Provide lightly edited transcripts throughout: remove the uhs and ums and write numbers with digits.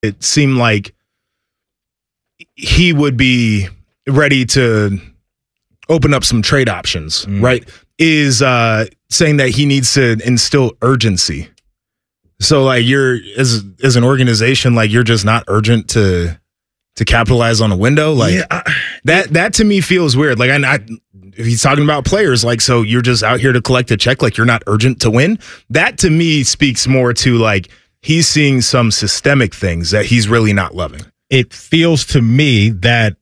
it seemed like he would be ready to open up some trade options, right? Is saying that he needs to instill urgency. So like you're as an organization, like you're just not urgent to capitalize on a window. Like that to me feels weird. Like if he's talking about players, like, so you're just out here to collect a check, like you're not urgent to win. That to me speaks more to like he's seeing some systemic things that he's really not loving. It feels to me that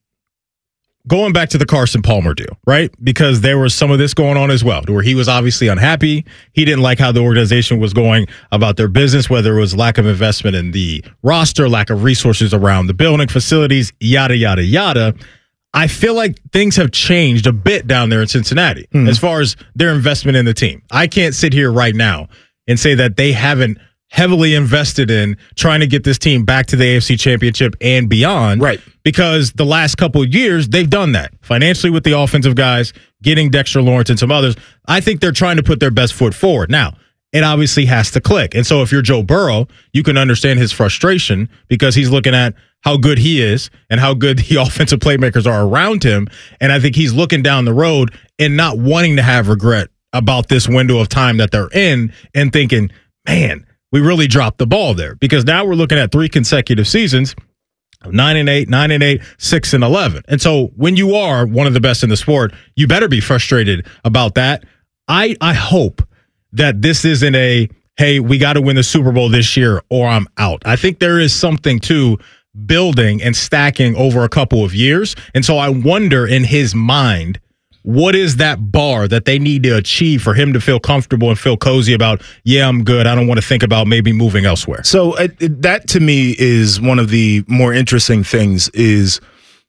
going back to the Carson Palmer deal, right? Because there was some of this going on as well, where he was obviously unhappy. He didn't like how the organization was going about their business, whether it was lack of investment in the roster, lack of resources around the building, facilities, yada, yada, yada. I feel like things have changed a bit down there in Cincinnati as far as their investment in the team. I can't sit here right now and say that they haven't heavily invested in trying to get this team back to the AFC Championship and beyond. Right. Because the last couple of years, they've done that financially with the offensive guys, getting Dexter Lawrence and some others. I think they're trying to put their best foot forward. Now, it obviously has to click. And so if you're Joe Burrow, you can understand his frustration because he's looking at how good he is and how good the offensive playmakers are around him. And I think he's looking down the road and not wanting to have regret about this window of time that they're in and thinking, man, we really dropped the ball there, because now we're looking at 3 consecutive seasons of 9-8, 9-8, 6-11. And so when you are one of the best in the sport, you better be frustrated about that. I hope that this isn't a, hey, we got to win the Super Bowl this year or I'm out. I think there is something to building and stacking over a couple of years. And so I wonder in his mind, what is that bar that they need to achieve for him to feel comfortable and feel cozy about, yeah, I'm good, I don't want to think about maybe moving elsewhere? So that to me is one of the more interesting things is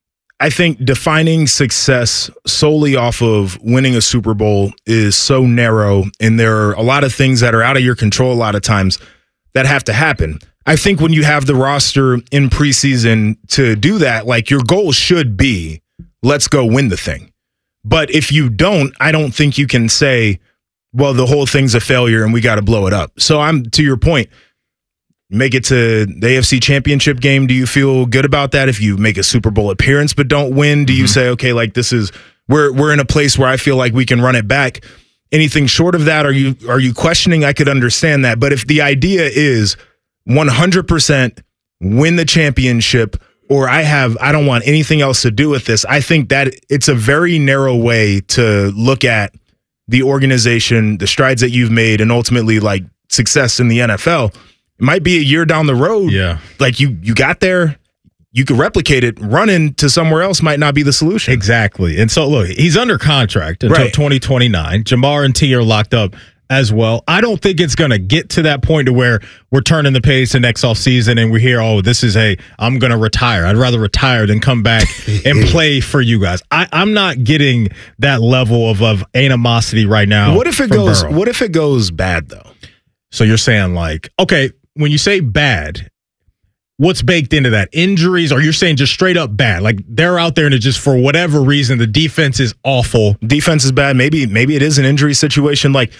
I think defining success solely off of winning a Super Bowl is so narrow, and there are a lot of things that are out of your control a lot of times that have to happen. I think when you have the roster in preseason to do that, like your goal should be, let's go win the thing. But if you don't, I don't think you can say, well, the whole thing's a failure and we got to blow it up. So I'm to your point, make it to the AFC Championship game. Do you feel good about that? If you make a Super Bowl appearance but don't win, do you say, okay, like this is we're in a place where I feel like we can run it back? Anything short of that, are you questioning? I could understand that. But if the idea is 100% win the championship, or I don't want anything else to do with this, I think that it's a very narrow way to look at the organization, the strides that you've made, and ultimately like success in the NFL. It might be a year down the road. Yeah. Like you got there, you could replicate it. Running to somewhere else might not be the solution. Exactly. And so look, he's under contract until 2029. Jamar and T are locked up as well. I don't think it's going to get to that point to where we're turning the page to next offseason and we hear, oh, this is I'm going to retire. I'd rather retire than come back and play for you guys. I'm not getting that level of animosity right now. What if it goes bad though? So you're saying like, okay, when you say bad, what's baked into that? Injuries, or you're saying just straight up bad? Like they're out there and it just, for whatever reason, the defense is awful. Defense is bad. Maybe it is an injury situation. Like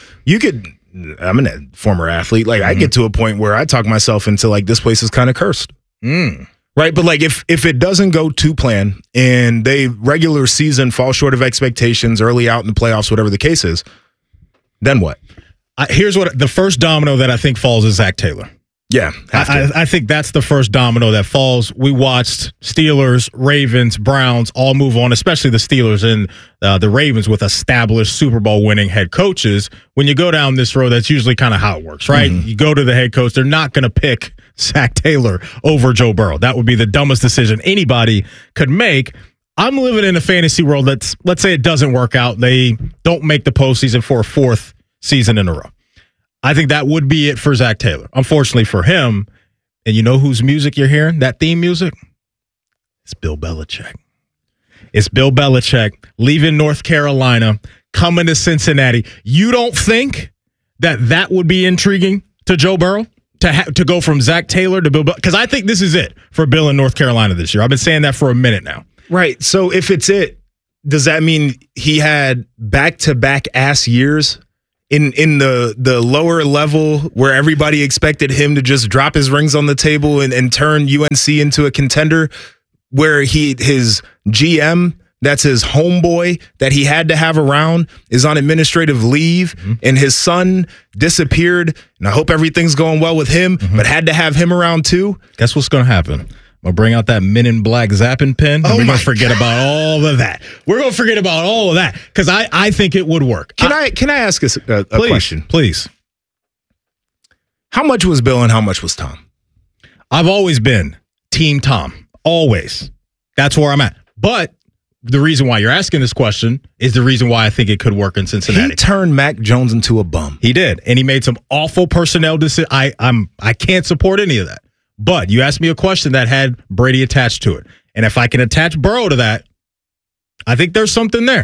I'm a former athlete. Like I get to a point where I talk myself into like, this place is kind of cursed. Right. But like if it doesn't go to plan and they regular season fall short of expectations, early out in the playoffs, whatever the case is, then what? Here's what the first domino that I think falls is Zach Taylor. Yeah, I think that's the first domino that falls. We watched Steelers, Ravens, Browns all move on, especially the Steelers and the Ravens with established Super Bowl winning head coaches. When you go down this road, that's usually kind of how it works, right? You go to the head coach. They're not going to pick Zach Taylor over Joe Burrow. That would be the dumbest decision anybody could make. I'm living in a fantasy world let's say it doesn't work out. They don't make the postseason for a 4th season in a row. I think that would be it for Zach Taylor. Unfortunately for him, and you know whose music you're hearing, that theme music? It's Bill Belichick. It's Bill Belichick leaving North Carolina, coming to Cincinnati. You don't think that would be intriguing to Joe Burrow? To go from Zach Taylor to Bill Belichick? Because I think this is it for Bill in North Carolina this year. I've been saying that for a minute now. Right. So if it's it, does that mean he had back-to-back ass years in the lower level where everybody expected him to just drop his rings on the table and turn UNC into a contender, where his GM, that's his homeboy that he had to have around, is on administrative leave, and his son disappeared. And I hope everything's going well with him, but had to have him around too. Guess what's going to happen? I'm going to bring out that Men in Black zapping pen. And we're going to forget about all of that. We're going to forget about all of that because I think it would work. Can I ask a question? Please. How much was Bill and how much was Tom? I've always been Team Tom. Always. That's where I'm at. But the reason why you're asking this question is the reason why I think it could work in Cincinnati. He turned Mac Jones into a bum. He did. And he made some awful personnel decisions. I can't support any of that. But you asked me a question that had Brady attached to it. And if I can attach Burrow to that, I think there's something there.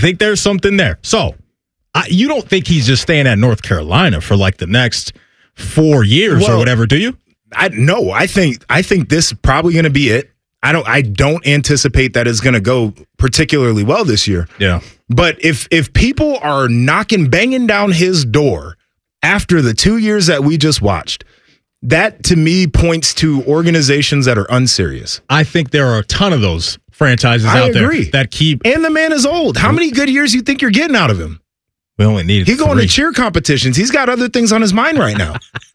So you don't think he's just staying at North Carolina for like the next 4 years or whatever, do you? No, I think this is probably going to be it. I don't anticipate that it's going to go particularly well this year. Yeah. But if people are banging down his door after the 2 years that we just watched, that to me points to organizations that are unserious. I think there are a ton of those franchises out there that keep. And the man is old. How many good years you think you're getting out of him? We only need. He's going to cheer competitions. He's got other things on his mind right now.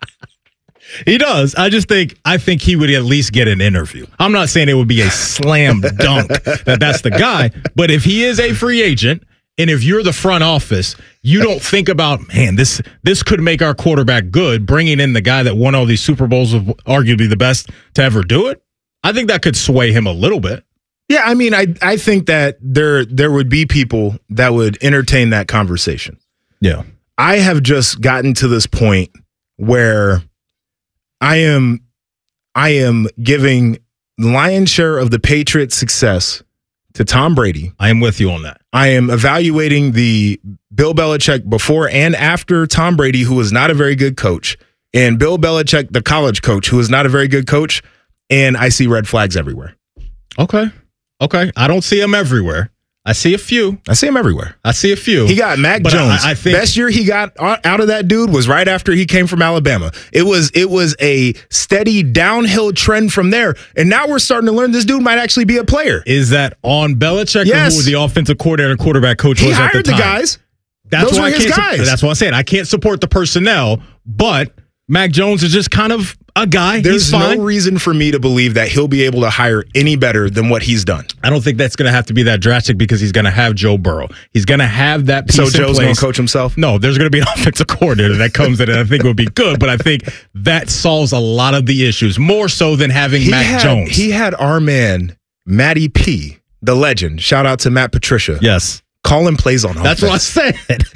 He does. I think he would at least get an interview. I'm not saying it would be a slam dunk that's the guy, but if he is a free agent and if you're the front office, you don't think about, man, this could make our quarterback good, bringing in the guy that won all these Super Bowls, of arguably the best to ever do it. I think that could sway him a little bit. Yeah, I mean, I think that there would be people that would entertain that conversation. Yeah. I have just gotten to this point where I am giving the lion's share of the Patriots' success to Tom Brady. I am with you on that. I am evaluating the Bill Belichick before and after Tom Brady, who was not a very good coach, and Bill Belichick, the college coach, who is not a very good coach, and I see red flags everywhere. Okay. I don't see them everywhere. I see a few. I see him everywhere. He got Mac Jones. I think best year he got out of that dude was right after he came from Alabama. It was a steady downhill trend from there. And now we're starting to learn this dude might actually be a player. Is that on Belichick yes. or who the offensive coordinator, quarterback coach was at the time? He hired the guys. Those were his guys. That's what I'm saying. I can't support the personnel, but Mac Jones is just kind of a guy. There's he's fine. No reason for me to believe that he'll be able to hire any better than what he's done. I don't think that's going to have to be that drastic because he's going to have Joe Burrow. He's going to have that piece in place. So Joe's going to coach himself? No, there's going to be an offensive coordinator that comes in and I think would be good, but I think that solves a lot of the issues, more so than having Mac Jones. He had our man, Matty P, the legend. Shout out to Matt Patricia. Yes. Calling plays on offense. That's what I said.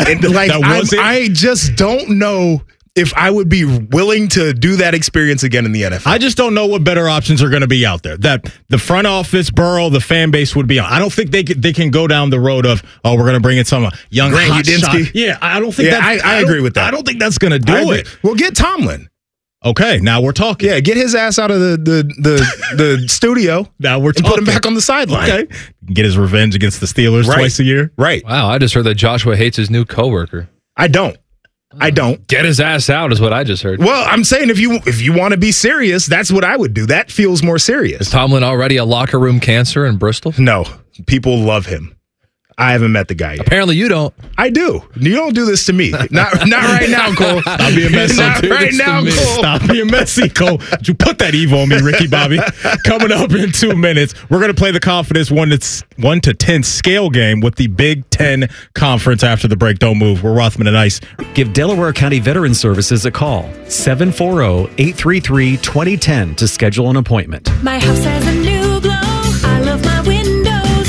I just don't know if I would be willing to do that experience again in the NFL. I just don't know what better options are going to be out there. That the front office, Burrow, the fan base would be on. I don't think they can go down the road of, we're going to bring in some young Grant hot Udinski. shot. Yeah, I don't think I agree with that. I don't think that's going to do it. Well, get Tomlin. Okay, now we're talking. Yeah, get his ass out of the studio. Now we're talking. And put him back on the sideline. Okay, get his revenge against the Steelers twice a year. Right. Wow, I just heard that Joshua hates his new coworker. I don't. Get his ass out is what I just heard. Well, I'm saying if you want to be serious, that's what I would do. That feels more serious. Is Tomlin already a locker room cancer in Bristol? No. People love him. I haven't met the guy yet. Apparently you don't. I do. You don't do this to me. Not right now, Cole. Stop being messy. Not right now, Cole. Stop being messy, Cole. You put that evil on me, Ricky Bobby. Coming up in 2 minutes, we're going to play the confidence 1 to 10 scale game with the Big Ten Conference after the break. Don't move. We're Rothman and Ice. Give Delaware County Veteran Services a call. 740-833-2010 to schedule an appointment. My house has a new glow. I love my windows.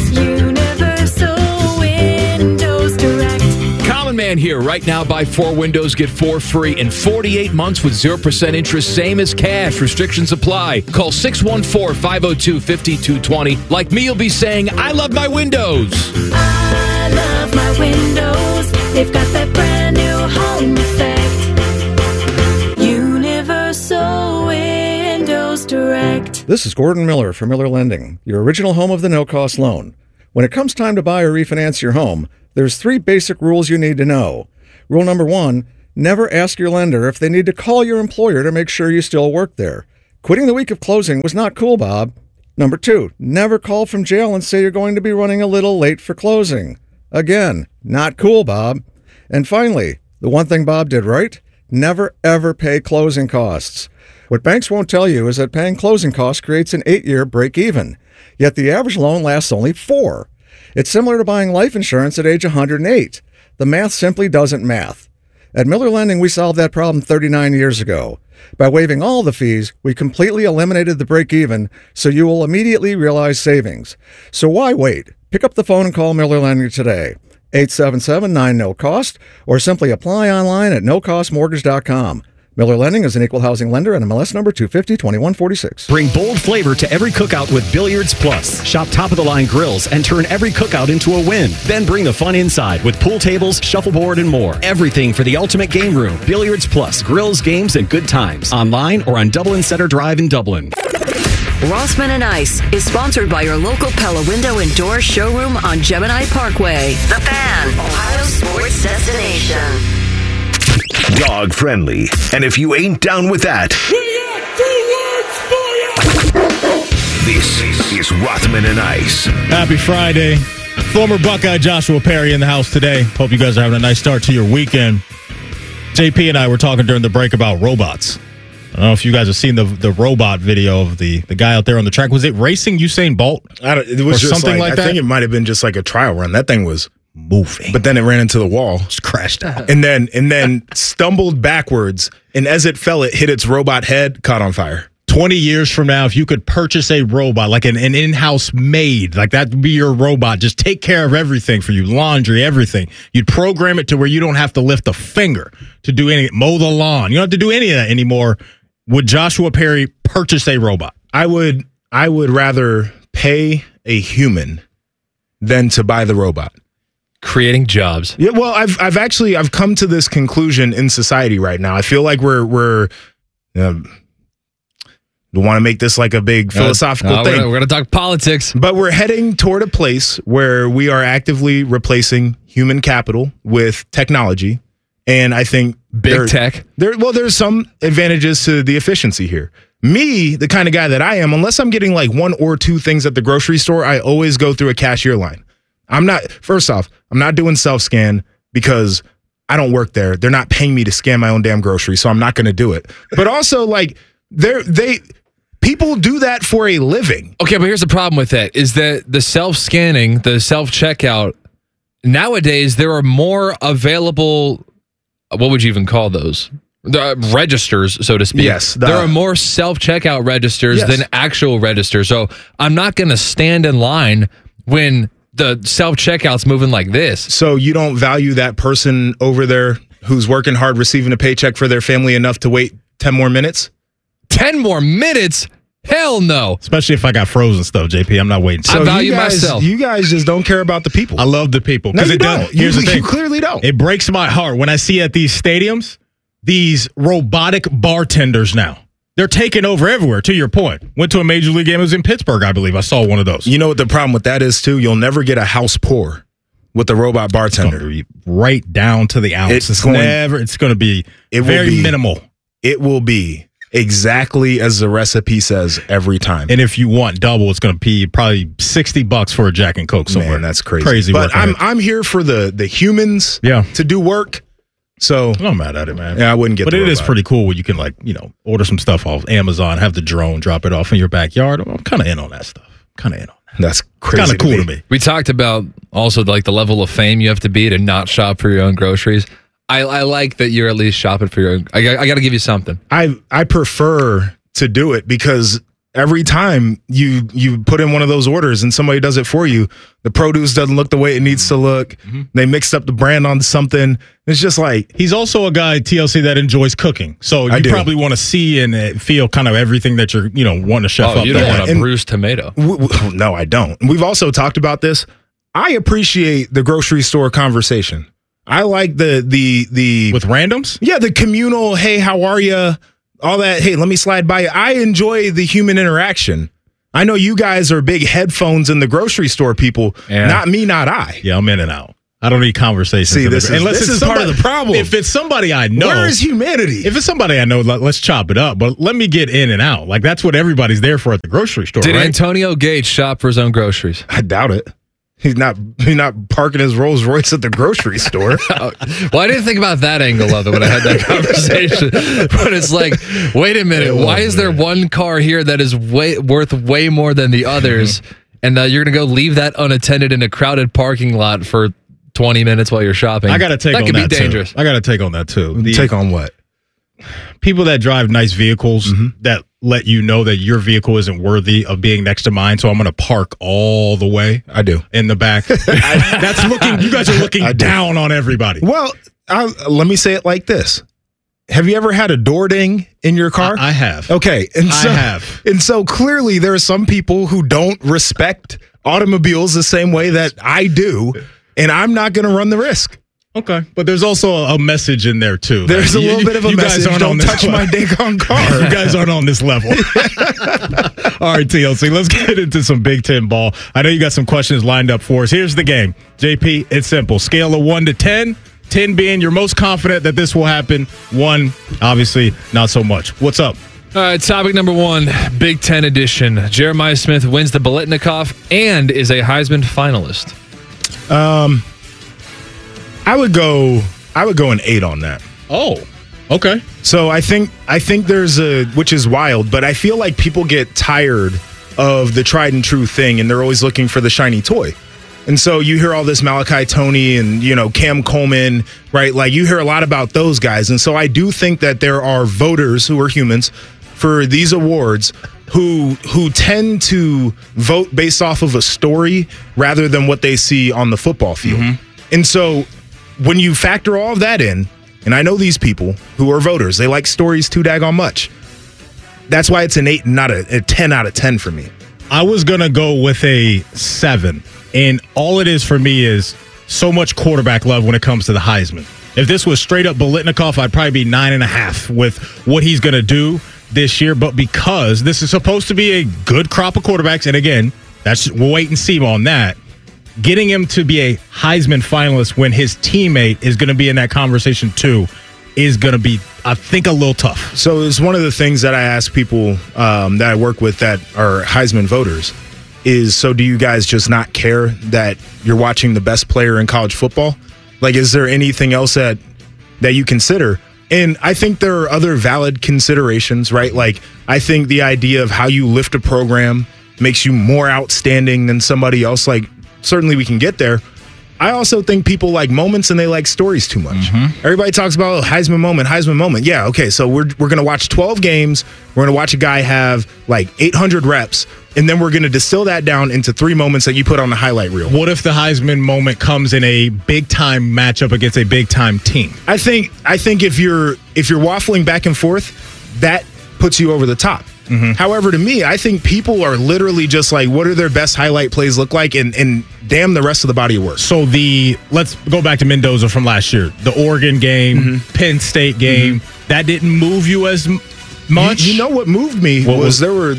Windows Direct. Common Man here. Right now, buy 4 windows, get 4 free in 48 months with 0% interest, same as cash. Restrictions apply. Call 614-502-5220. Like me, you'll be saying, I love my windows. I love my windows. They've got that brand new home effect. Universal Windows Direct. This is Gordon Miller from Miller Lending, your original home of the no-cost loan. When it comes time to buy or refinance your home, there's 3 basic rules you need to know. Rule number 1, never ask your lender if they need to call your employer to make sure you still work there. Quitting the week of closing was not cool, Bob. Number 2, never call from jail and say you're going to be running a little late for closing. Again, not cool, Bob. And finally, the one thing Bob did right, never ever pay closing costs. What banks won't tell you is that paying closing costs creates an 8-year break even, yet the average loan lasts only 4. It's similar to buying life insurance at age 108. The math simply doesn't math. At Miller Lending, we solved that problem 39 years ago. By waiving all the fees, we completely eliminated the break-even, so you will immediately realize savings. So why wait? Pick up the phone and call Miller Lending today. 877-9-NO-COST, or simply apply online at nocostmortgage.com. Miller Lending is an equal housing lender and MLS number 250-2146. Bring bold flavor to every cookout with Billiards Plus. Shop top-of-the-line grills and turn every cookout into a win. Then bring the fun inside with pool tables, shuffleboard, and more. Everything for the ultimate game room. Billiards Plus. Grills, games, and good times. Online or on Dublin Center Drive in Dublin. Rossman and Ice is sponsored by your local Pella Window and Door showroom on Gemini Parkway. The Fan, Ohio sports destination. Dog friendly. And if you ain't down with that, this is Rothman and Ice. Happy Friday. Former Buckeye Joshua Perry in the house today. Hope you guys are having a nice start to your weekend. JP and I were talking during the break about robots. I don't know if you guys have seen the robot video of the guy out there on the track. Was it racing Usain Bolt? It was just something like that. I think it might have been just like a trial run. That thing was moving, but then it ran into the wall, just crashed out, and then stumbled backwards. And as it fell, it hit its robot head, caught on fire. 20 years from now, if you could purchase a robot, like an in-house maid, like that would be your robot, just take care of everything for you, laundry, everything. You'd program it to where you don't have to lift a finger to do anything, mow the lawn. You don't have to do any of that anymore. Would Joshua Perry purchase a robot? I would rather pay a human than to buy the robot. Creating jobs. Yeah, well, I've come to this conclusion in society right now. I feel like we're we want to make this like a big philosophical thing. We're going to talk politics. But we're heading toward a place where we are actively replacing human capital with technology. And I think big tech. There's some advantages to the efficiency here. Me, the kind of guy that I am, unless I'm getting like 1 or 2 things at the grocery store, I always go through a cashier line. First off, I'm not doing self-scan because I don't work there. They're not paying me to scan my own damn groceries, so I'm not going to do it. But also, like, people do that for a living. Okay, but here's the problem with that, is that the self-scanning, the self-checkout, nowadays there are more available, what would you even call those? Registers, so to speak. Yes. There are more self-checkout registers than actual registers. So I'm not going to stand in line when the self-checkout's moving like this. So you don't value that person over there who's working hard, receiving a paycheck for their family enough to wait 10 more minutes? 10 more minutes? Hell no. Especially if I got frozen stuff, JP. I'm not waiting. So I value myself. You guys just don't care about the people. I love the people. No, you don't. Here's the thing. You clearly don't. It breaks my heart when I see at these stadiums, these robotic bartenders now. They're taking over everywhere, to your point. Went to a Major League game. It was in Pittsburgh, I believe. I saw one of those. You know what the problem with that is, too? You'll never get a house pour with the robot bartender. It's going to be right down to the ounce. It's going to be very minimal. It will be exactly as the recipe says every time. And if you want double, it's going to be probably $60 for a Jack and Coke somewhere. Man, that's crazy. But I'm here for the humans to do work. So I'm not mad at it, man. Yeah, I wouldn't get. But it is pretty cool when you can order some stuff off Amazon, have the drone drop it off in your backyard. I'm kind of in on that stuff. That's crazy. Kind of cool to me. We talked about also like the level of fame you have to be to not shop for your own groceries. I like that you're at least shopping for your own. I got to give you something. I prefer to do it because every time you put in one of those orders and somebody does it for you, the produce doesn't look the way it needs to look. Mm-hmm. They mixed up the brand on something. It's just like... He's also a guy, TLC, that enjoys cooking. So you probably want to see and feel kind of everything that you're wanting to chef up. You don't want a bruised tomato. No, I don't. We've also talked about this. I appreciate the grocery store conversation. I like the with randoms? Yeah, the communal, hey, how are you? All that, hey, let me slide by you. I enjoy the human interaction. I know you guys are big headphones in the grocery store people. Yeah. Not me, not I. Yeah, I'm in and out. I don't need conversations. See, this is part of the problem. If it's somebody I know. Where is humanity? If it's somebody I know, let's chop it up. But let me get in and out. Like, that's what everybody's there for at the grocery store, Did right? Antonio Gates shop for his own groceries? I doubt it. He's not parking his Rolls Royce at the grocery store. Well, I didn't think about that angle of it when I had that conversation. But it's like, wait a minute. Why is there one car here that is worth way more than the others? And you're going to go leave that unattended in a crowded parking lot for 20 minutes while you're shopping. I got to take that on could that be dangerous. too. I got to take on that too. Take on what? People that drive nice vehicles that let you know that your vehicle isn't worthy of being next to mine, so I'm going to park all the way. I do. In the back. That's looking. You guys are looking down on everybody. Well, let me say it like this. Have you ever had a door ding in your car? I have. Okay. And so, I have. And so clearly there are some people who don't respect automobiles the same way that I do, and I'm not going to run the risk. Okay. But there's also a message in there, too. There's a little bit of a message. Don't touch my daggone car. You guys aren't on this level. All right, TLC, let's get into some Big Ten ball. I know you got some questions lined up for us. Here's the game. JP, it's simple. Scale of 1 to 10. 10 being you're most confident that this will happen. 1, obviously, not so much. What's up? All right, topic number 1, Big Ten edition. Jeremiah Smith wins the Biletnikoff and is a Heisman finalist. I would go an 8 on that. Oh, okay. So I think there's which is wild, but I feel like people get tired of the tried and true thing, and they're always looking for the shiny toy. And so you hear all this Malachi Toney and, Cam Coleman, right? Like, you hear a lot about those guys. And so I do think that there are voters who are humans for these awards who tend to vote based off of a story rather than what they see on the football field. And so when you factor all of that in, and I know these people who are voters, they like stories too daggone much. That's why it's an 8 and not a 10 out of 10 for me. I was going to go with a 7. And all it is for me is so much quarterback love when it comes to the Heisman. If this was straight up Biletnikoff, I'd probably be 9.5 with what he's going to do this year. But because this is supposed to be a good crop of quarterbacks, and again, we'll wait and see on that. Getting him to be a Heisman finalist when his teammate is going to be in that conversation too is going to be, I think, a little tough. So it's one of the things that I ask people that I work with that are Heisman voters is, so do you guys just not care that you're watching the best player in college football? Like, is there anything else that you consider? And I think there are other valid considerations, right? Like, I think the idea of how you lift a program makes you more outstanding than somebody else. Like, certainly we can get there. I also think people like moments and they like stories too much. Everybody talks about Heisman moment. Yeah, okay, so we're going to watch 12 games. We're going to watch a guy have like 800 reps, and then we're going to distill that down into 3 moments that you put on the highlight reel. What if the Heisman moment comes in a big-time matchup against a big-time team? I think if you're waffling back and forth, that puts you over the top. However, to me, I think people are literally just like, what do their best highlight plays look like, and damn the rest of the body of work. So let's go back to Mendoza from last year. The Oregon game, Penn State game, that didn't move you as much? You know what moved me was there were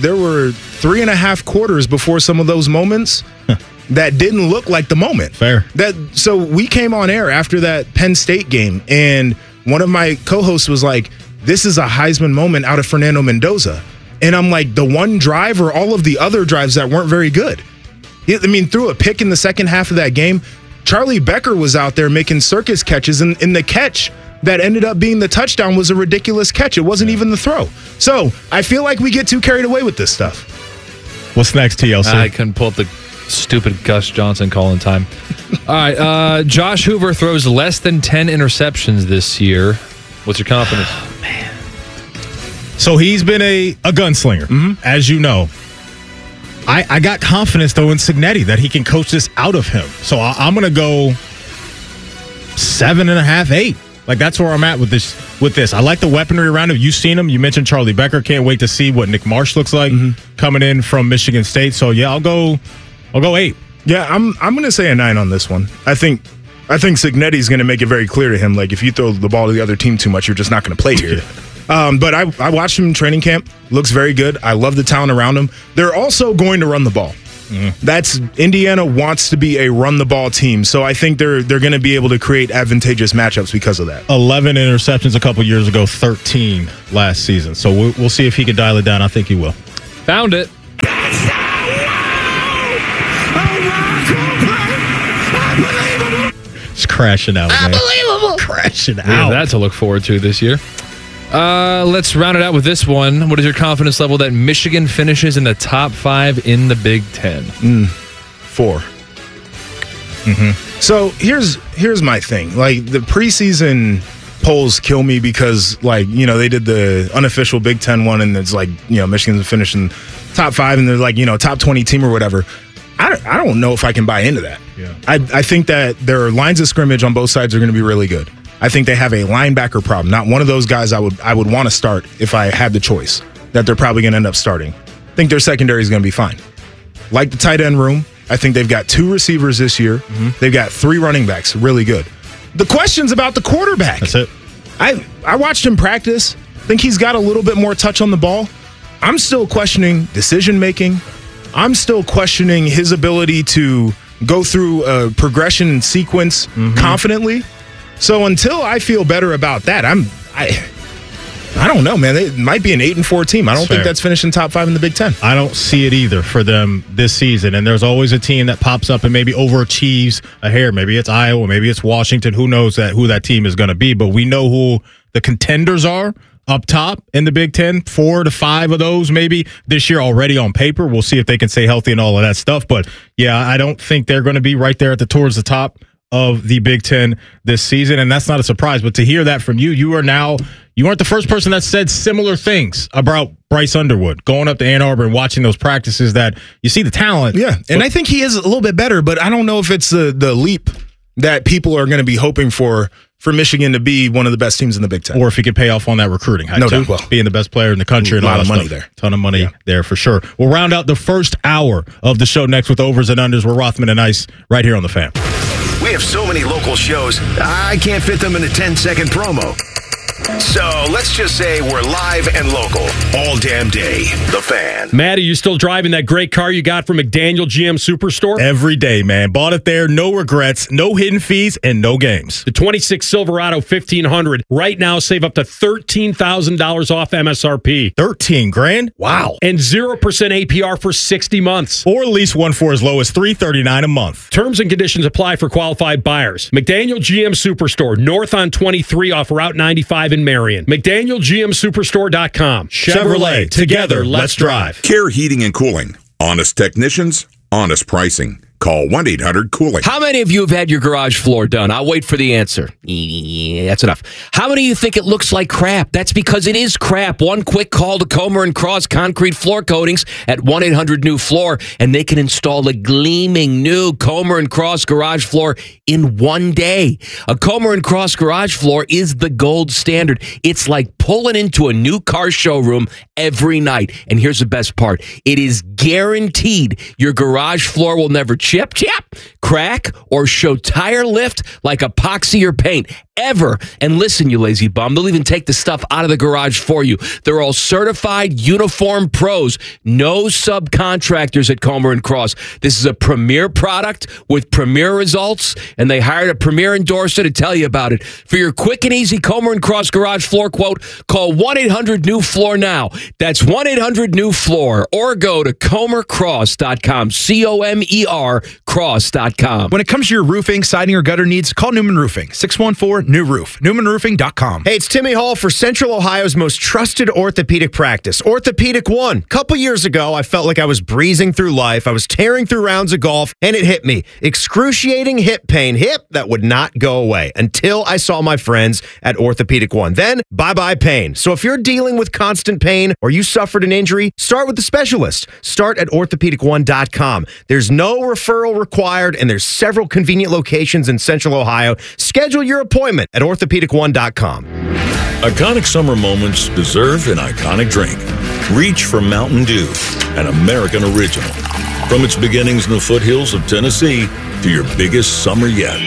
3.5 quarters before some of those moments that didn't look like the moment. Fair. So we came on air after that Penn State game, and one of my co-hosts was like, this is a Heisman moment out of Fernando Mendoza. And I'm like, the one drive or all of the other drives that weren't very good. I mean, threw a pick in the second half of that game. Charlie Becker was out there making circus catches, and the catch that ended up being the touchdown was a ridiculous catch. It wasn't even the throw. So I feel like we get too carried away with this stuff. What's next, TLC? I couldn't pull up the stupid Gus Johnson call in time. All right, Josh Hoover throws less than 10 interceptions this year. What's your confidence? Oh, man. So he's been a gunslinger, as you know. I got confidence, though, in Cignetti that he can coach this out of him. So I'm going to go 7.5, 8. Like, that's where I'm at with this. I like the weaponry around him. You've seen him. You mentioned Charlie Becker. Can't wait to see what Nick Marsh looks like coming in from Michigan State. So, yeah, I'll go 8. Yeah, I'm going to say a 9 on this one. I think Cignetti's going to make it very clear to him, like, if you throw the ball to the other team too much, you're just not going to play here. But I watched him in training camp. Looks very good. I love the talent around him. They're also going to run the ball. That's Indiana wants to be a run the ball team, so I think they're going to be able to create advantageous matchups because of that. 11 interceptions a couple years ago, 13 last season. So we'll see if he can dial it down. I think he will. Found it. It's crashing out, man. Unbelievable. Crashing We have out. that to look forward to this year. Let's round it out with this one. What is your confidence level that Michigan finishes in the top 5 in the Big Ten? 4. So here's my thing. Like, the preseason polls kill me because, like, you know, they did the unofficial Big Ten one, and it's like, you know, Michigan's finishing top 5, and they're like, you know, top 20 team or whatever. I don't know if I can buy into that. Yeah. I think that their lines of scrimmage on both sides are going to be really good. I think they have a linebacker problem. Not one of those guys I would want to start if I had the choice, that they're probably going to end up starting. I think their secondary is going to be fine. Like the tight end room, I think they've got 2 receivers this year. They've got 3 running backs, really good. The question's about the quarterback. That's it. I watched him practice. I think he's got a little bit more touch on the ball. I'm still questioning decision-making. I'm still questioning his ability to go through a progression and sequence confidently. So until I feel better about that, I don't know, man. It might be an 8-4 team. I don't think that's finishing top 5 in the Big Ten. I don't see it either for them this season. And there's always a team that pops up and maybe overachieves a hair. Maybe it's Iowa, maybe it's Washington. Who knows who that team is going to be? But we know who the contenders are up top in the Big Ten. 4 to 5 of those maybe this year already on paper. We'll see if they can stay healthy and all of that stuff. But yeah, I don't think they're going to be right there towards the top of the Big Ten this season, and that's not a surprise. But to hear that from you, you aren't the first person that said similar things about Bryce Underwood going up to Ann Arbor and watching those practices. That you see the talent, yeah, and I think he is a little bit better, but I don't know if it's the leap that people are going to be hoping for Michigan to be one of the best teams in the Big Ten, or if he could pay off on that recruiting. No doubt, well, being the best player in the country, and a lot all of that money stuff. there, ton of money there for sure. We'll round out the first hour of the show next with Overs and Unders. We're Rothman and Ice right here on the Fan. We have so many local shows, I can't fit them in a 10-second promo. So let's just say we're live and local all damn day. The Fan. Matt, are you still driving that great car you got from McDaniel GM Superstore? Every day, man. Bought it there. No regrets, no hidden fees, and no games. The 26 Silverado 1500. Right now, save up to $13,000 off MSRP. 13 grand? Wow. And 0% APR for 60 months. Or lease one for as low as $339 a month. Terms and conditions apply for qualified buyers. McDaniel GM Superstore, north on 23 off Route 95 in Marion. McDanielGMSuperstore.com. Chevrolet. Together, let's drive. Care Heating and Cooling. Honest technicians, honest pricing. Call 1-800-COOLING. How many of you have had your garage floor done? I'll wait for the answer. That's enough. How many of you think it looks like crap? That's because it is crap. One quick call to Comer & Cross Concrete Floor Coatings at 1-800-NEW-FLOOR, and they can install a gleaming new Comer & Cross garage floor in one day. A Comer & Cross garage floor is the gold standard. It's like pulling into a new car showroom every night. And here's the best part. It is guaranteed your garage floor will never chip, crack, or show tire lift like epoxy or paint ever. And listen, you lazy bum, they'll even take the stuff out of the garage for you. They're all certified uniform pros. No subcontractors at Comer & Cross. This is a premier product with premier results, and they hired a premier endorser to tell you about it. For your quick and easy Comer & Cross garage floor quote, call 1-800-NEW-FLOOR now. That's 1-800-NEW-FLOOR, or go to ComerCross.com, COMER cross.com. When it comes to your roofing, siding, or gutter needs, call Newman Roofing, 614-NEW-ROOF, NewmanRoofing.com. Hey, it's Timmy Hall for Central Ohio's most trusted orthopedic practice, Orthopedic One. A couple years ago, I felt like I was breezing through life. I was tearing through rounds of golf, and it hit me. Excruciating hip pain. Hip that would not go away until I saw my friends at Orthopedic One. Then, bye-bye pain. So if you're dealing with constant pain or you suffered an injury, start with the specialist. Start at orthopedic1.com. There's no referral required, and there's several convenient locations in Central Ohio. Schedule your appointment at orthopedic1.com. Iconic summer moments deserve an iconic drink. Reach for Mountain Dew, an American original. From its beginnings in the foothills of Tennessee to your biggest summer yet.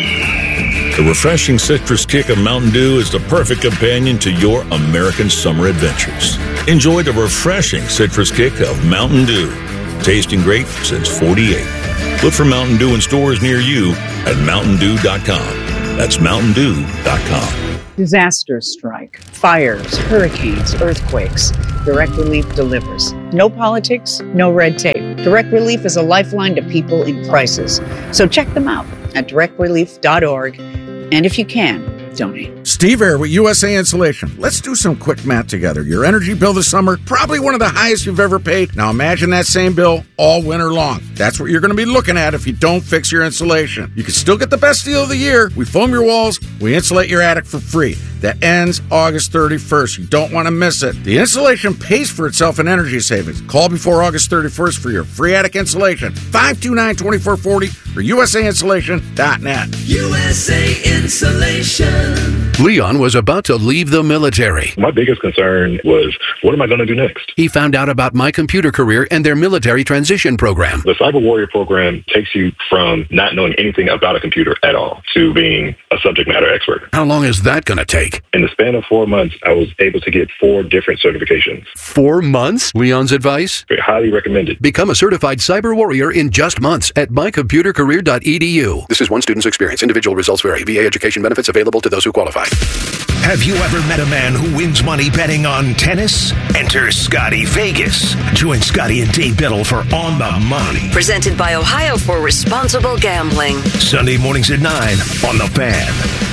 The refreshing citrus kick of Mountain Dew is the perfect companion to your American summer adventures. Enjoy the refreshing citrus kick of Mountain Dew. tasting great since 48. Look for Mountain Dew in stores near you at mountaindew.com. That's mountaindew.com. Disasters strike, fires, hurricanes, earthquakes. Direct Relief delivers. No politics, no red tape. Direct Relief is a lifeline to people in crisis. So check them out at directrelief.org. And if you can, donate. Steve Air with USA Insulation. Let's do some quick math together. Your energy bill this summer, probably one of the highest you've ever paid. Now imagine that same bill all winter long. That's what you're going to be looking at if you don't fix your insulation. You can still get the best deal of the year. We foam your walls, we insulate your attic for free. That ends August 31st. You don't want to miss it. The insulation pays for itself in energy savings. Call before August 31st for your free attic insulation. 529-2440 or usainsulation.net. USA Insulation. Leon was about to leave the military. My biggest concern was, what am I going to do next? He found out about My Computer Career and their military transition program. The Cyber Warrior program takes you from not knowing anything about a computer at all to being a subject matter expert. How long is that going to take? In the span of 4 months, I was able to get 4 different certifications. 4 months? Leon's advice? Highly recommended. Become a certified cyber warrior in just months at mycomputercareer.edu. This is one student's experience. Individual results vary. VA education benefits available to those who qualify. Have you ever met a man who wins money betting on tennis? Enter Scotty Vegas. Join Scotty and Dave Biddle for On the Money. Presented by Ohio for Responsible Gambling. Sunday mornings at 9 on The Fan.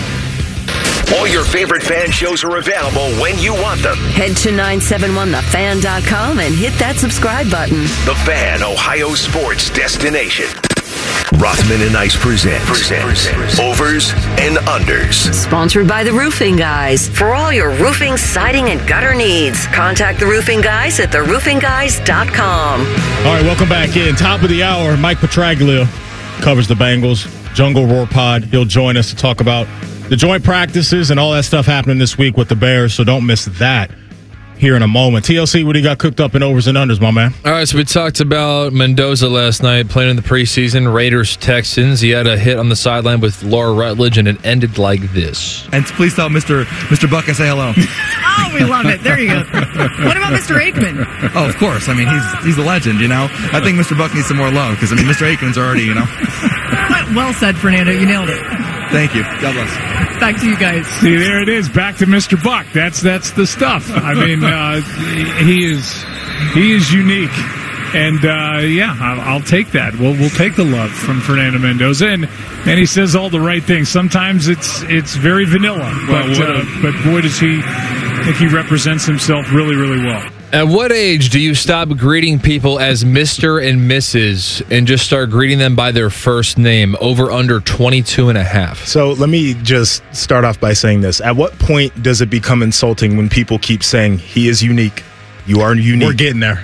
All your favorite fan shows are available when you want them. Head to 971thefan.com and hit that subscribe button. The Fan, Ohio sports destination. Rothman and Ice presents Overs and Unders. Sponsored by the Roofing Guys. For all your roofing, siding, and gutter needs, contact the Roofing Guys at theroofingguys.com. All right, welcome back in. Top of the hour, Mike Petraglia covers the Bengals. Jungle Roar Pod. He'll join us to talk about the joint practices and all that stuff happening this week with the Bears, so don't miss that here in a moment. TLC, what do you got cooked up in overs and unders, my man? All right, so we talked about Mendoza last night playing in the preseason, Raiders-Texans. He had a hit on the sideline with Laura Rutledge, and it ended like this. And please tell Mr. Buck I say hello. Oh, we love it. There you go. What about Mr. Aikman? Oh, of course. I mean, he's a legend, you know. I think Mr. Buck needs some more love because, I mean, Mr. Aikman's already, you know. Well said, Fernando. You nailed it. Thank you. God bless. Back to you guys. See, there it is. Back to Mr. Buck. That's the stuff. I mean, he is unique, and I'll take that. We'll take the love from Fernando Mendoza, and he says all the right things. Sometimes it's very vanilla, but boy, does he think he represents himself really, really well. At what age do you stop greeting people as Mr. and Mrs. and just start greeting them by their first name? Over under 22.5. So let me just start off by saying this. At what point does it become insulting when people keep saying he is unique? You are unique. We're getting there.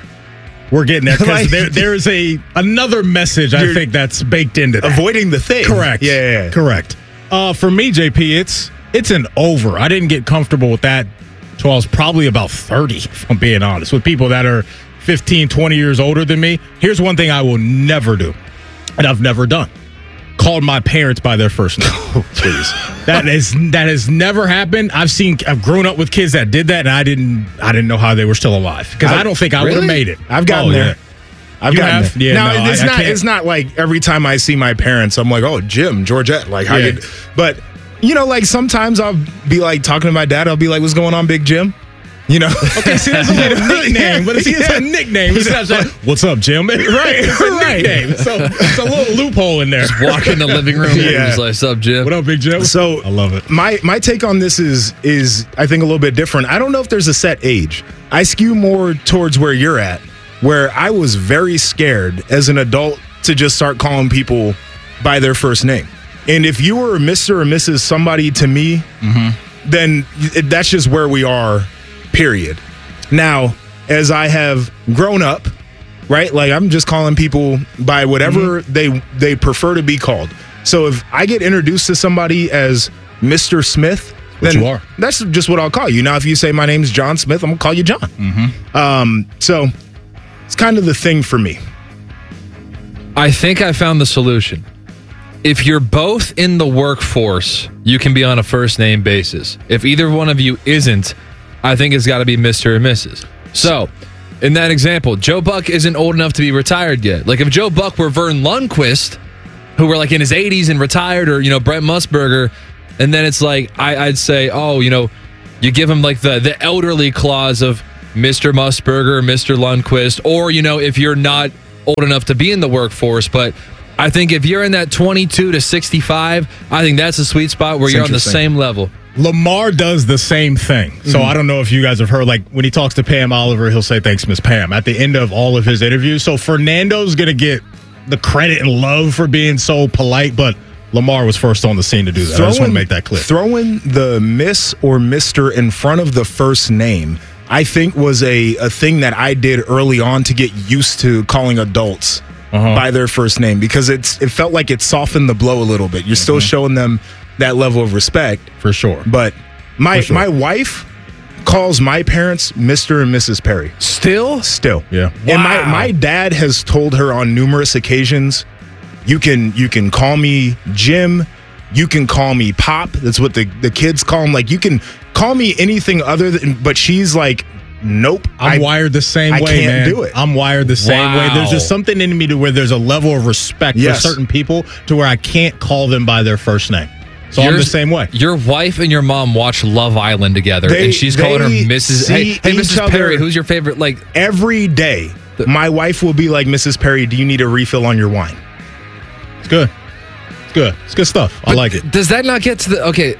Because there is another message I think that's baked into that. Avoiding the thing. Correct. Yeah. Correct. For me, JP, it's an over. I didn't get comfortable with that until I was probably about 30, if I'm being honest, with people that are 15, 20 years older than me. Here's one thing I will never do, and I've never done. Called my parents by their first name. Oh, please. That has never happened. I've grown up with kids that did that, and I didn't know how they were still alive because I don't think I would have made it. I've gotten there. I've gotten there. Yeah, now, no, it's not like every time I see my parents, I'm like, oh, Jim, Georgette, like how you. But you know, like sometimes I'll be like talking to my dad. I'll be like, "What's going on, Big Jim?" You know. Okay, see, that's a little nickname, but it's a nickname. It's not like, "What's up, Jim?" Right, it's a nickname. So it's a little loophole in there. Just walk in the living room and just like, "What's up, Jim?" What up, Big Jim? So I love it. My take on this is I think a little bit different. I don't know if there's a set age. I skew more towards where you're at, where I was very scared as an adult to just start calling people by their first name. And if you were Mr. or Mrs. somebody to me, then that's just where we are, period. Now, as I have grown up, right, like I'm just calling people by whatever they prefer to be called. So if I get introduced to somebody as Mr. Smith, then that's just what I'll call you. Now, if you say my name's John Smith, I'm going to call you John. So it's kind of the thing for me. I think I found the solution. If you're both in the workforce, you can be on a first name basis. If either one of you isn't, I think it's got to be Mr. or Mrs. So in that example, Joe Buck isn't old enough to be retired yet. Like if Joe Buck were Vern Lundquist, who were like in his 80s and retired, or Brent Musburger, and then it's like I'd say, you give him like the elderly clause of Mr. Musburger, Mr. Lundquist, or if you're not old enough to be in the workforce, but I think if you're in that 22 to 65, I think that's a sweet spot where you're on the same level. Lamar does the same thing. So I don't know if you guys have heard, like when he talks to Pam Oliver, he'll say, "Thanks, Miss Pam," at the end of all of his interviews. So Fernando's going to get the credit and love for being so polite, but Lamar was first on the scene to do that. I just want to make that clear. Throwing the Miss or Mr. in front of the first name, I think, was a thing that I did early on to get used to calling adults by their first name, because it felt like it softened the blow a little bit. You're still showing them that level of respect. For sure. But my wife calls my parents Mr. and Mrs. Perry. Still? Yeah. Wow. And my dad has told her on numerous occasions, you can call me Jim, you can call me Pop. That's what the kids call him. Like, you can call me anything other than, but she's like, nope. I'm wired the same way, I can't man. do it. I'm wired the same way. There's just something in me to where there's a level of respect for certain people to where I can't call them by their first name. So I'm the same way. Your wife and your mom watch Love Island together, and she's calling her Mrs. Hey, Mrs. Perry, who's your favorite? Like every day, my wife will be like, "Mrs. Perry, do you need a refill on your wine?" It's good. It's good. It's good stuff. I like it. Does that not get to the okay?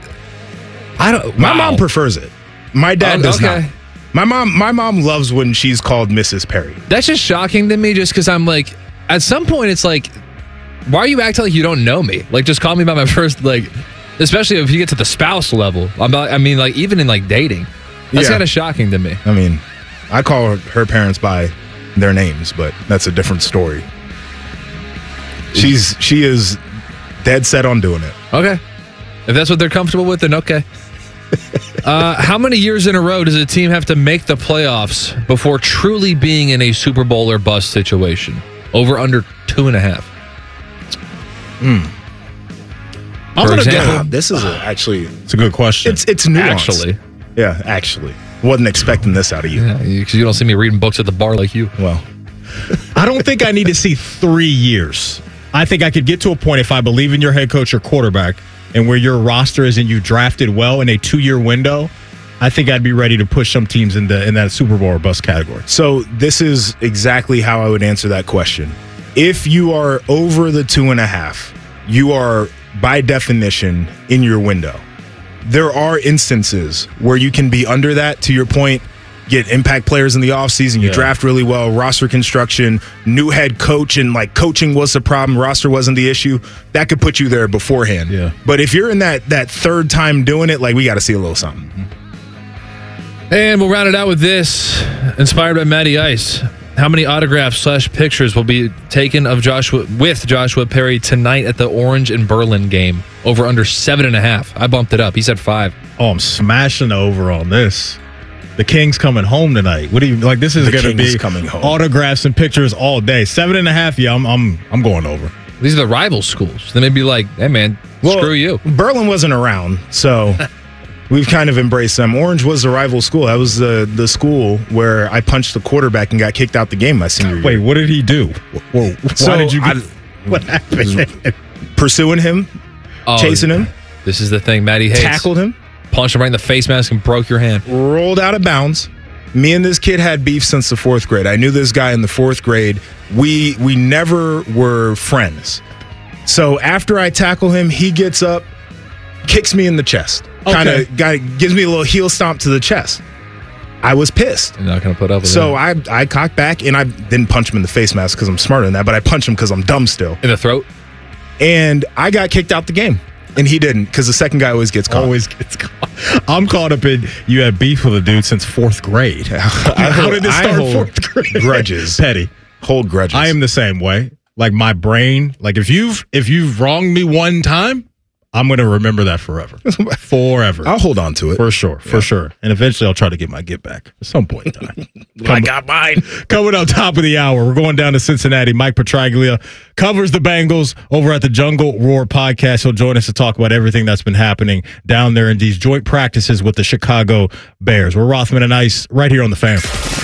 I don't. My mom prefers it. My dad does not. My mom loves when she's called Mrs. Perry. That's just shocking to me, just because I'm like, at some point, it's like, why are you acting like you don't know me? Like, just call me by my first, like, especially if you get to the spouse level. I mean, like, even in like dating, that's kind of shocking to me. I mean, I call her parents by their names, but that's a different story. She is dead set on doing it. Okay, if that's what they're comfortable with, then okay. How many years in a row does a team have to make the playoffs before truly being in a Super Bowl or bust situation? Over under 2.5. I'm gonna go. This is it's a good question. It's nuanced. Actually, wasn't expecting this out of you. Yeah, because you don't see me reading books at the bar like you. Well, I don't think I need to see 3 years. I think I could get to a point if I believe in your head coach or quarterback and where your roster is and you drafted well in a 2-year window. I think I'd be ready to push some teams in that Super Bowl or bust category. So this is exactly how I would answer that question. If you are over the 2.5, you are by definition in your window. There are instances where you can be under that, to your point, get impact players in the offseason, you draft really well, roster construction, new head coach, and like coaching was the problem, roster wasn't the issue. That could put you there beforehand. Yeah. But if you're in that third time doing it, like, we got to see a little something. And we'll round it out with this, inspired by Matty Ice. How many autographs / pictures will be taken of Joshua Perry tonight at the Orange and Berlin game? Over under 7.5. I bumped it up. He said 5. Oh, I'm smashing the over on this. The King's coming home tonight. What do you like? This is going to be coming home. Autographs and pictures all day. 7.5. Yeah, I'm going over. These are the rival schools. They may be like, hey man, screw you. Berlin wasn't around, so we've kind of embraced them. Orange was the rival school. That was the school where I punched the quarterback and got kicked out the game my senior year. Wait, what did he do? Whoa, why did you? What happened? Pursuing him, chasing him. This is the thing Matty hates. Tackled him. Punched him right in the face mask and broke your hand. Rolled out of bounds. Me and this kid had beef since the 4th grade. I knew this guy in the 4th grade. We never were friends. So after I tackle him, he gets up, kicks me in the chest. Kind of gives me a little heel stomp to the chest. I was pissed. You're not going to put up with so that. I cocked back, and I didn't punch him in the face mask because I'm smarter than that, but I punched him because I'm dumb still. In the throat? And I got kicked out the game. And he didn't, because the second guy always gets caught. I'm caught up in, you had beef with a dude since 4th grade. How did this start 4th grade? Grudges. Petty. Hold grudges. I am the same way. Like, my brain, like, if you've wronged me one time, I'm going to remember that forever. Forever. I'll hold on to it. For sure. And eventually I'll try to get my get back at some point in time. I got mine. Coming up top of the hour, we're going down to Cincinnati. Mike Petraglia covers the Bengals over at the Jungle Roar podcast. He'll join us to talk about everything that's been happening down there in these joint practices with the Chicago Bears. We're Rothman and Ice right here on The Fan.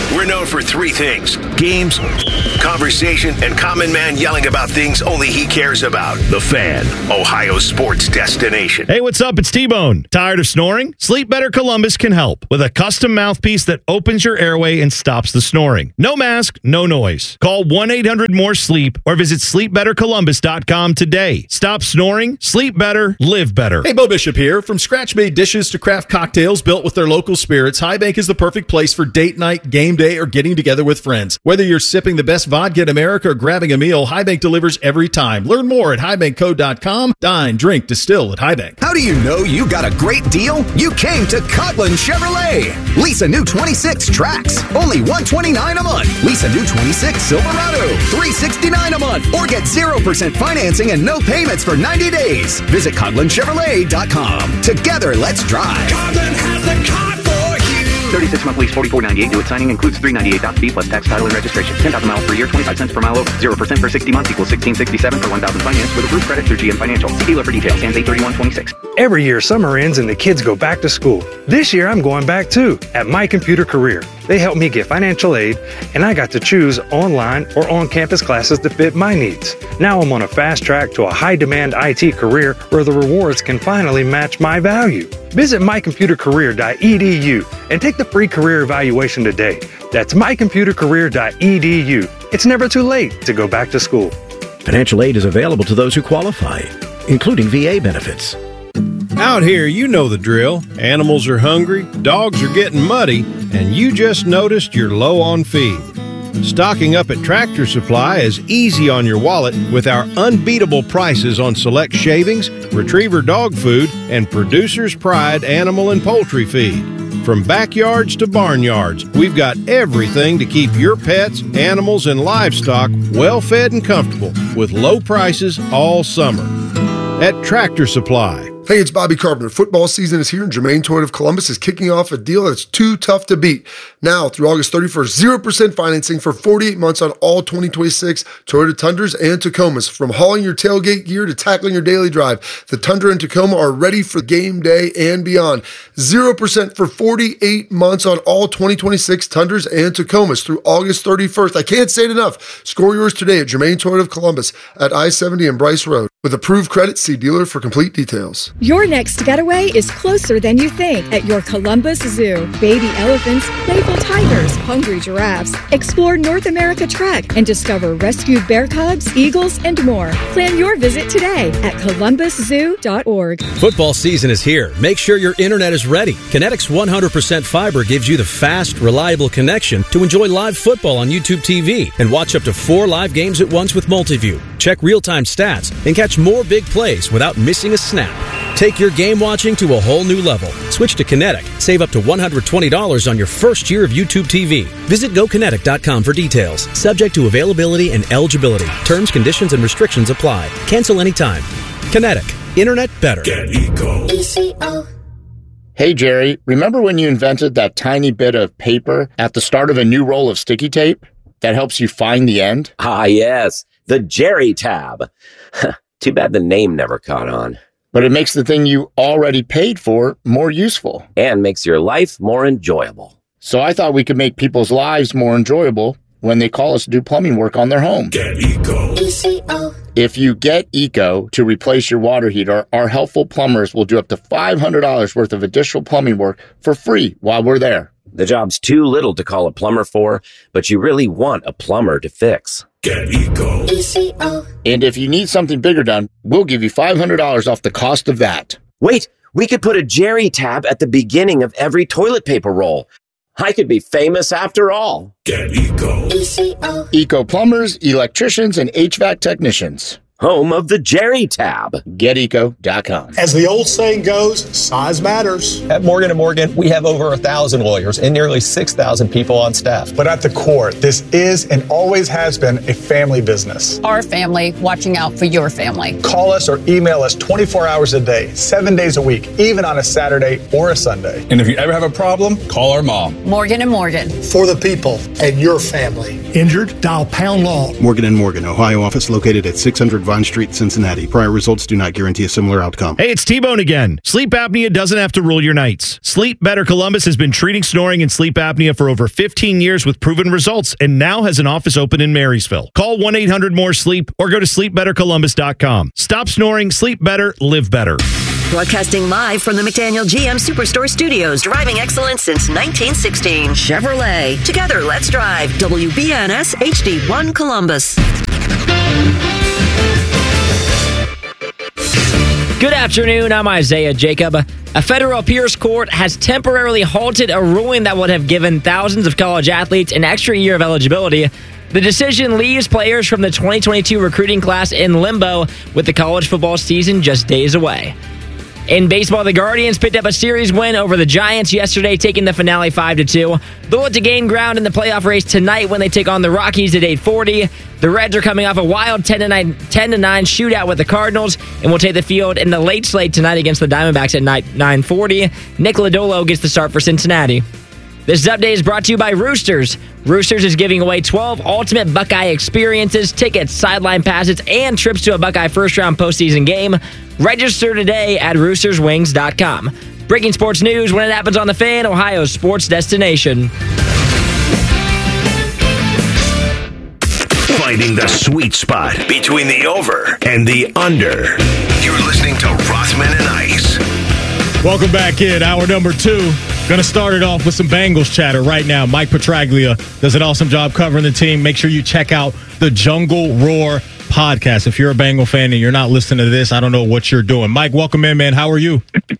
We're known for three things: games, conversation, and Common Man yelling about things only he cares about. The Fan, Ohio's sports destination. Hey, what's up? It's T-Bone. Tired of snoring? Sleep Better Columbus can help with a custom mouthpiece that opens your airway and stops the snoring. No mask, no noise. Call 1-800-MORE-SLEEP or visit sleepbettercolumbus.com today. Stop snoring, sleep better, live better. Hey, Bo Bishop here. From scratch-made dishes to craft cocktails built with their local spirits, High Bank is the perfect place for date night, game day, or getting together with friends. Whether you're sipping the best vodka in America or grabbing a meal, High Bank delivers every time. Learn more at highbankco.com. Dine, drink, distill at High Bank. How do you know you got a great deal? You came to Coughlin Chevrolet. Lease a new 26 Trax, only $129 a month. Lease a new 26 Silverado, $369 a month. Or get 0% financing and no payments for 90 days. Visit CoughlинChevrolet.com. Together, let's drive. Coughlin has the car for you. 36-month lease, $44.98 due at signing, includes $398 fee plus tax, title, and registration. 10,000 miles per year, 25 cents per mile over. 0% for 60 months equals $16.67 for 1,000 finance with approved credit through GM Financial. See dealer for details. Stands 8/31/26. Every year, summer ends and the kids go back to school. This year, I'm going back too at My Computer Career. They helped me get financial aid, and I got to choose online or on-campus classes to fit my needs. Now I'm on a fast track to a high-demand IT career where the rewards can finally match my value. Visit mycomputercareer.edu and take the free career evaluation today. That's mycomputercareer.edu. It's never too late to go back to school. Financial aid is available to those who qualify, including VA benefits. Out here, you know the drill. Animals are hungry, dogs are getting muddy, and you just noticed you're low on feed. Stocking up at Tractor Supply is easy on your wallet with our unbeatable prices on select shavings, retriever dog food, and Producer's Pride animal and poultry feed. From backyards to barnyards, we've got everything to keep your pets, animals, and livestock well fed and comfortable with low prices all summer. At Tractor Supply. Hey, it's Bobby Carpenter. Football season is here, and Germain Toyota of Columbus is kicking off a deal that's too tough to beat. Now, through August 31st, 0% financing for 48 months on all 2026 Toyota Tundras and Tacomas. From hauling your tailgate gear to tackling your daily drive, the Tundra and Tacoma are ready for game day and beyond. 0% for 48 months on all 2026 Tundras and Tacomas through August 31st. I can't say it enough. Score yours today at Germain Toyota of Columbus at I-70 and Bryce Road. With approved credit, see dealer for complete details. Your next getaway is closer than you think at your Columbus Zoo. Baby elephants, playful tigers, hungry giraffes. Explore North America Trek and discover rescued bear cubs, eagles, and more. Plan your visit today at columbuszoo.org. Football season is here. Make sure your internet is ready. Kinetic's 100% fiber gives you the fast, reliable connection to enjoy live football on YouTube TV and watch up to 4 live games at once with Multiview. Check real-time stats and catch more big plays without missing a snap. Take your game watching to a whole new level. Switch to Kinetic. Save up to $120 on your first year of YouTube TV. Visit GoKinetic.com for details. Subject to availability and eligibility. Terms, conditions, and restrictions apply. Cancel anytime. Kinetic. Internet better. Get Eco. ECO. Hey, Jerry, remember when you invented that tiny bit of paper at the start of a new roll of sticky tape that helps you find the end? Ah, yes. The Jerry tab. Too bad the name never caught on. But it makes the thing you already paid for more useful. And makes your life more enjoyable. So I thought we could make people's lives more enjoyable when they call us to do plumbing work on their home. Get Eco. ECO. If you get Eco to replace your water heater, our helpful plumbers will do up to $500 worth of additional plumbing work for free while we're there. The job's too little to call a plumber for, but you really want a plumber to fix. Get Eco. ECO. And if you need something bigger done, we'll give you $500 off the cost of that. Wait, we could put a Jerry tab at the beginning of every toilet paper roll. I could be famous after all. Get Eco. ECO. Eco plumbers, electricians, and HVAC technicians. Home of the Jerry tab. GetEco.com. As the old saying goes, size matters. At Morgan & Morgan, we have over 1,000 lawyers and nearly 6,000 people on staff. But at the core, this is and always has been a family business. Our family watching out for your family. Call us or email us 24 hours a day, 7 days a week, even on a Saturday or a Sunday. And if you ever have a problem, call our mom. Morgan & Morgan. For the people and your family. Injured? Dial #law. Morgan & Morgan, Ohio office located at 600 Vine Street, Cincinnati. Prior results do not guarantee a similar outcome. Hey, it's T-Bone again. Sleep apnea doesn't have to rule your nights. Sleep Better Columbus has been treating snoring and sleep apnea for over 15 years with proven results and now has an office open in Marysville. Call 1-800-MORE-SLEEP or go to sleepbettercolumbus.com. Stop snoring, sleep better, live better. Broadcasting live from the McDaniel GM Superstore Studios, driving excellence since 1916. Chevrolet. Together, let's drive. WBNS HD1 Columbus. Good afternoon. I'm Isaiah Jacob. A federal appeals court has temporarily halted a ruling that would have given thousands of college athletes an extra year of eligibility. The decision leaves players from the 2022 recruiting class in limbo with the college football season just days away. In baseball, the Guardians picked up a series win over the Giants yesterday, taking the finale 5-2. They'll look to gain ground in the playoff race tonight when they take on the Rockies at 8:40. The Reds are coming off a wild 10-9 shootout with the Cardinals and will take the field in the late slate tonight against the Diamondbacks at 9:40. Nick Lodolo gets the start for Cincinnati. This update is brought to you by Roosters. Roosters is giving away 12 ultimate Buckeye experiences, tickets, sideline passes, and trips to a Buckeye first-round postseason game. Register today at roosterswings.com. Breaking sports news when it happens on The Fan, Ohio's sports destination. Finding the sweet spot between the over and the under. You're listening to Rothman and Ice. Welcome back in. Hour number 2. Going to start it off with some Bengals chatter right now. Mike Petraglia does an awesome job covering the team. Make sure you check out the Jungle Roar podcast. If you're a Bengal fan and you're not listening to this, I don't know what you're doing. Mike, welcome in, man. How are you?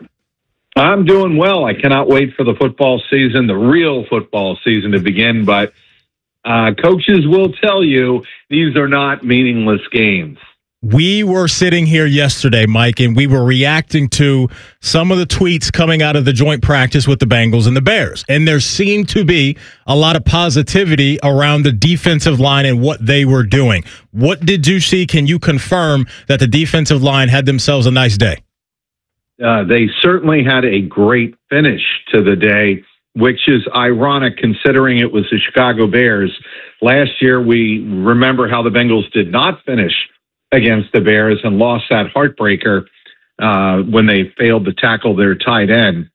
I'm doing well. I cannot wait for the football season, the real football season to begin. But coaches will tell you these are not meaningless games. We were sitting here yesterday, Mike, and we were reacting to some of the tweets coming out of the joint practice with the Bengals and the Bears. And there seemed to be a lot of positivity around the defensive line and what they were doing. What did you see? Can you confirm that the defensive line had themselves a nice day? They certainly had a great finish to the day, which is ironic considering it was the Chicago Bears. Last year, we remember how the Bengals did not finish against the Bears and lost that heartbreaker when they failed to tackle their tight end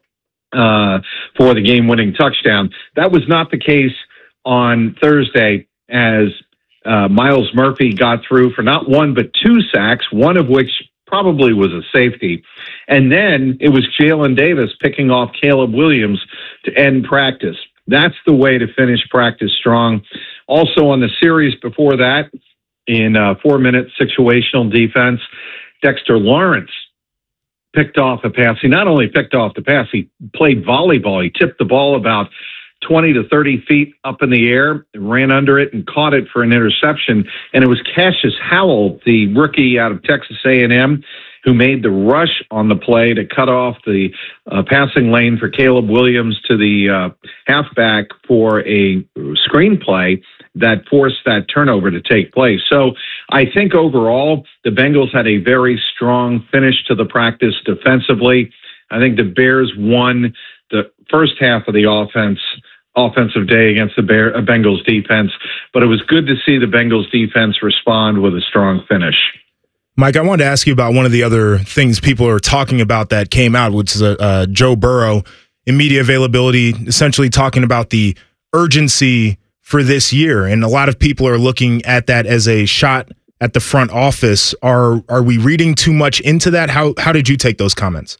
for the game-winning touchdown. That was not the case on Thursday as Myles Murphy got through for not one but 2 sacks, one of which probably was a safety. And then it was Jalen Davis picking off Caleb Williams to end practice. That's the way to finish practice strong. Also on the series before that, in 4-minute situational defense, Dexter Lawrence picked off a pass. He not only picked off the pass, he played volleyball. He tipped the ball about 20 to 30 feet up in the air, ran under it, and caught it for an interception. And it was Cassius Howell, the rookie out of Texas A&M, who made the rush on the play to cut off the passing lane for Caleb Williams to the halfback for a screenplay that forced that turnover to take place. So I think overall, the Bengals had a very strong finish to the practice defensively. I think the Bears won the first half of the offensive day against the Bengals defense, but it was good to see the Bengals defense respond with a strong finish. Mike, I wanted to ask you about one of the other things people are talking about that came out, which is Joe Burrow in media availability, essentially talking about the urgency for this year. And a lot of people are looking at that as a shot at the front office. Are we reading too much into that? How did you take those comments?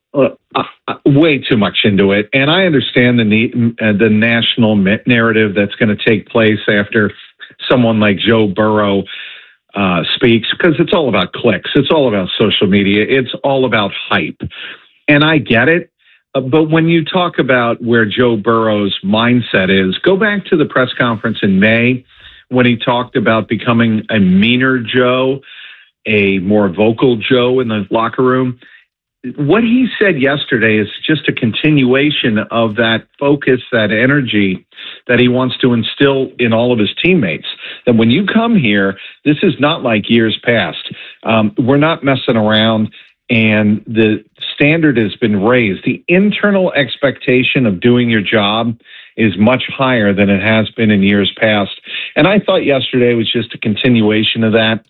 Way too much into it. And I understand the national narrative that's going to take place after someone like Joe Burrow speaks, because it's all about clicks. It's all about social media. It's all about hype. And I get it. But when you talk about where Joe Burrow's mindset is, go back to the press conference in May when he talked about becoming a meaner Joe, a more vocal Joe in the locker room. What he said yesterday is just a continuation of that focus, that energy that he wants to instill in all of his teammates. That when you come here, this is not like years past. We're not messing around, and the standard has been raised. The internal expectation of doing your job is much higher than it has been in years past. And I thought yesterday was just a continuation of that.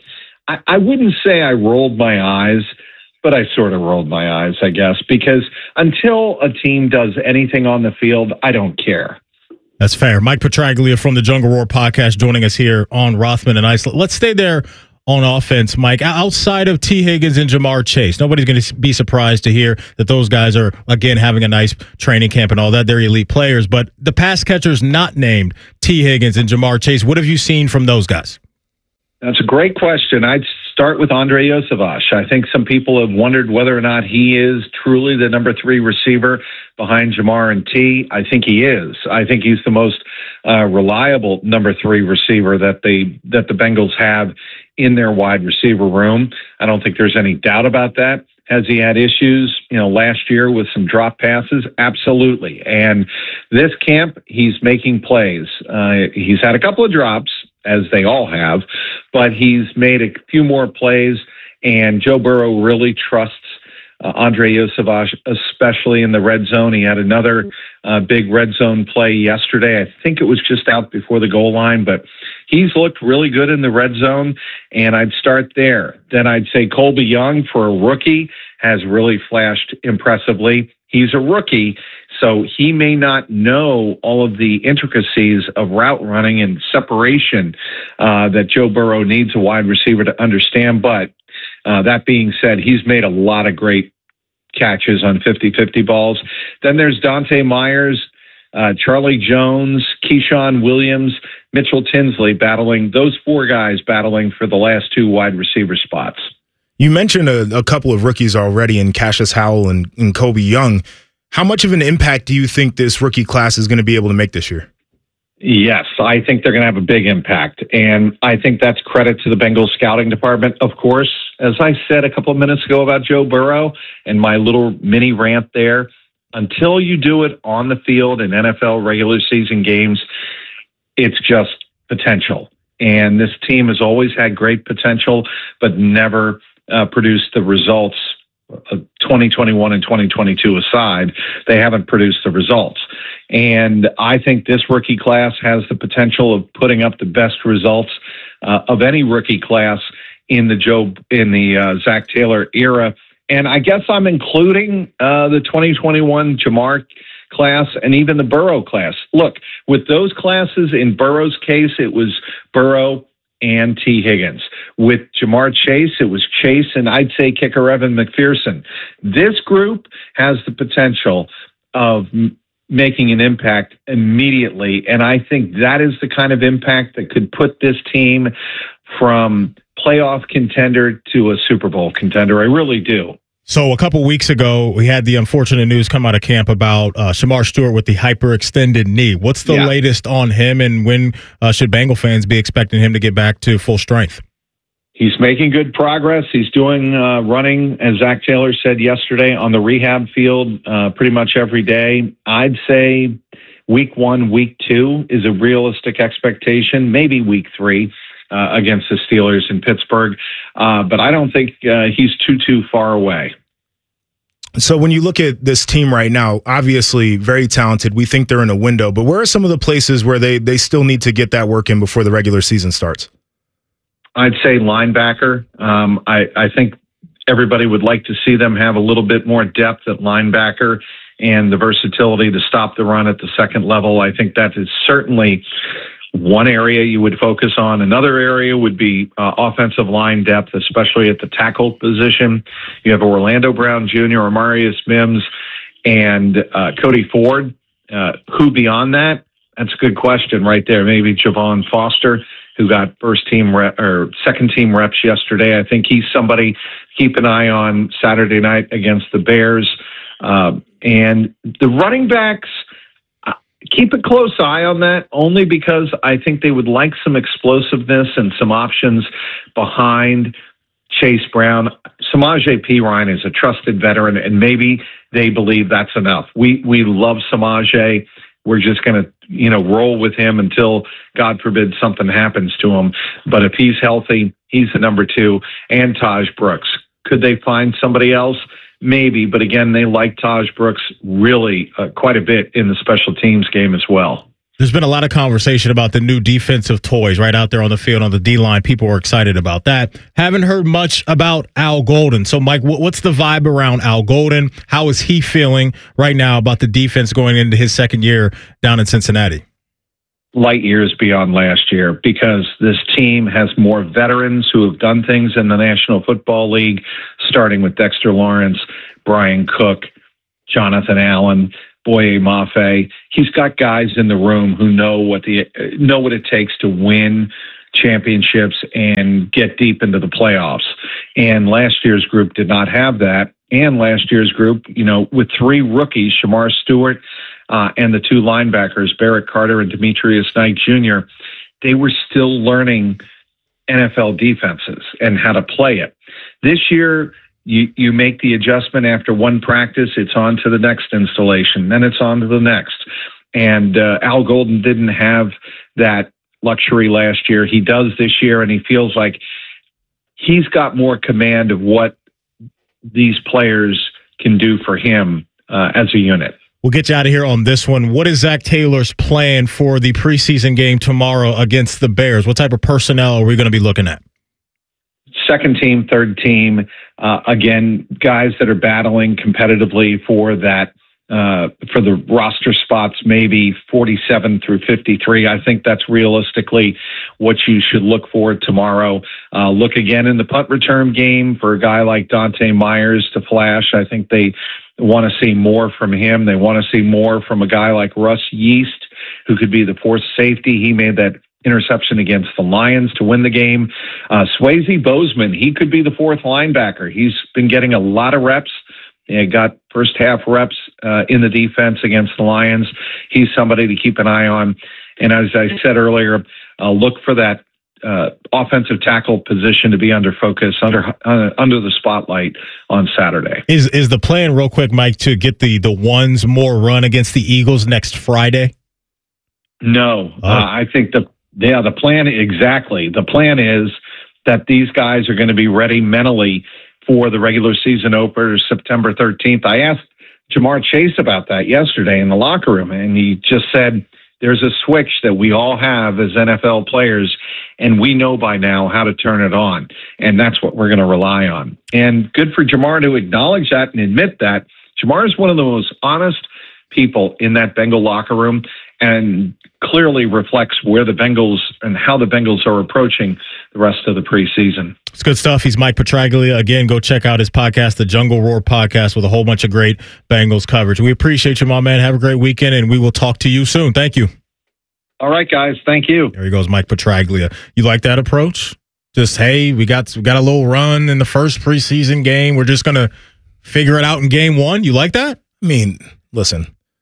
I wouldn't say I rolled my eyes, but I sort of rolled my eyes, I guess, because until a team does anything on the field, I don't care. That's fair. Mike Petraglia from the Jungle Roar podcast joining us here on Rothman and Iceland. Let's stay there on offense, Mike. Outside of T. Higgins and Jamar Chase, nobody's going to be surprised to hear that those guys are, again, having a nice training camp and all that. They're elite players. But the pass catchers not named T. Higgins and Jamar Chase, what have you seen from those guys? That's a great question. I'd start with Andrei Iosivas. I think some people have wondered whether or not he is truly the number 3 receiver behind Jamar and T. I think he is. I think he's the most reliable number 3 receiver that the Bengals have in their wide receiver room. I don't think there's any doubt about that. Has he had issues, last year with some drop passes? Absolutely. And this camp, he's making plays. He's had a couple of drops, as they all have, but he's made a few more plays, and Joe Burrow really trusts Andrei Iosivas, especially in the red zone. He had another big red zone play yesterday. I think it was just out before the goal line, but he's looked really good in the red zone, and I'd start there. Then I'd say Colby Young, for a rookie, has really flashed impressively. He's a rookie, so he may not know all of the intricacies of route running and separation that Joe Burrow needs a wide receiver to understand. But that being said, he's made a lot of great catches on 50-50 balls. Then there's Dante Myers, Charlie Jones, Keyshawn Williams, Mitchell Tinsley battling, those 4 guys battling for the last 2 wide receiver spots. You mentioned a couple of rookies already in Cassius Howell and Colby Young. How much of an impact do you think this rookie class is going to be able to make this year? Yes, I think they're going to have a big impact. And I think that's credit to the Bengals scouting department. Of course, as I said a couple of minutes ago about Joe Burrow and my little mini rant there, until you do it on the field in NFL regular season games, it's just potential. And this team has always had great potential, but never produced the results. 2021 and 2022 aside, they haven't produced the results. And I think this rookie class has the potential of putting up the best results of any rookie class in the Zach Taylor era. And I guess I'm including the 2021 Jamar class and even the Burrow class. Look, with those classes, in Burrow's case, it was Burrow and T. Higgins. With Jamar Chase, it was Chase and I'd say kicker Evan McPherson. This group has the potential of making an impact immediately, and I think that is the kind of impact that could put this team from playoff contender to a Super Bowl contender. I really do. So a couple weeks ago, we had the unfortunate news come out of camp about Shamar Stewart with the hyperextended knee. What's the latest on him, and when should Bengal fans be expecting him to get back to full strength? He's making good progress. He's doing running, as Zach Taylor said yesterday, on the rehab field pretty much every day. I'd say week 1, week 2 is a realistic expectation, maybe week 3. Against the Steelers in Pittsburgh. But I don't think he's too far away. So when you look at this team right now, obviously very talented. We think they're in a window. But where are some of the places where they still need to get that work in before the regular season starts? I'd say linebacker. I think everybody would like to see them have a little bit more depth at linebacker and the versatility to stop the run at the second level. I think that is certainly one area you would focus on. Another area would be offensive line depth, especially at the tackle position. You have Orlando Brown Jr., Amarius Mims, and Cody Ford. Who beyond that? That's a good question right there. Maybe Javon Foster, who got second team reps yesterday. I think he's somebody to keep an eye on Saturday night against the Bears. And the running backs, keep a close eye on that, only because I think they would like some explosiveness and some options behind Chase Brown. Samaje Perine is a trusted veteran, and maybe they believe that's enough. We love Samaje. We're just going to, roll with him until, God forbid, something happens to him. But if he's healthy, he's the number 2. And Taj Brooks. Could they find somebody else? Maybe, but again, they like Taj Brooks really quite a bit in the special teams game as well. There's been a lot of conversation about the new defensive toys right out there on the field on the D-line. People were excited about that. Haven't heard much about Al Golden. So, Mike, what's the vibe around Al Golden? How is he feeling right now about the defense going into his second year down in Cincinnati? Light years beyond last year, because this team has more veterans who have done things in the National Football League, starting with Dexter Lawrence, Brian Cook, Jonathan Allen, Boye Mafe. He's got guys in the room who know what it takes to win championships and get deep into the playoffs. And last year's group did not have that. And last year's group, with 3 rookies, Shamar Stewart and the 2 linebackers, Barrett Carter and Demetrius Knight Jr., they were still learning NFL defenses and how to play it. This year, you make the adjustment after one practice, it's on to the next installation, then it's on to the next. And Al Golden didn't have that luxury last year. He does this year, and he feels like he's got more command of what these players can do for him as a unit. We'll get you out of here on this one. What is Zach Taylor's plan for the preseason game tomorrow against the Bears? What type of personnel are we going to be looking at? Second team, third team, again, guys that are battling competitively for that, for the roster spots, maybe 47 through 53. I think that's realistically what you should look for tomorrow. Look again in the punt return game for a guy like Dante Myers to flash. I think they want to see more from him. They want to see more from a guy like Russ Yeast, who could be the fourth safety. He made that interception against the Lions to win the game. Swayze Bozeman, he could be the fourth linebacker. He's been getting a lot of reps. He got first half reps in the defense against the Lions. He's somebody to keep an eye on. And as I said earlier, look for that offensive tackle position to be under focus, under the spotlight on Saturday. Is the plan, real quick, Mike, to get the ones more run against the Eagles next Friday? No, I think the plan, exactly. The plan is that these guys are going to be ready mentally for the regular season opener September 13th. I asked Jamar Chase about that yesterday in the locker room, and he just said there's a switch that we all have as NFL players, and we know by now how to turn it on, and that's what we're going to rely on. And good for Jamar to acknowledge that and admit that. Jamar is one of the most honest people in that Bengal locker room, and clearly reflects where the Bengals and how the Bengals are approaching the rest of the preseason. It's good stuff. He's Mike Petraglia. Again, go check out his podcast, the Jungle Roar Podcast, with a whole bunch of great Bengals coverage. We appreciate you, my man. Have a great weekend, and we will talk to you soon. Thank you. All right, guys. Thank you. There he goes, Mike Petraglia. You like that approach? Just, hey, we got a little run in the first preseason game. We're just going to figure it out in game one. You like that? I mean, listen.